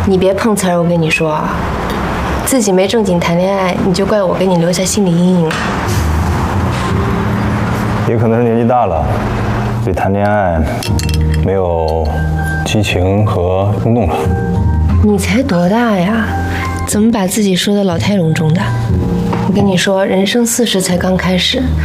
你别碰瓷儿，我跟你说，自己没正经谈恋爱，你就怪我给你留下心理阴影了。 也可能是年纪大了，对谈恋爱没有激情和冲动了。 你才多大呀？怎么把自己说的老态龙钟的？我跟你说，人生40才刚开始，